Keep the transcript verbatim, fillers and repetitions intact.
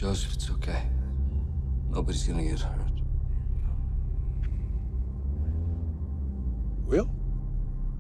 Joseph, it's okay. Nobody's gonna get hurt. Will?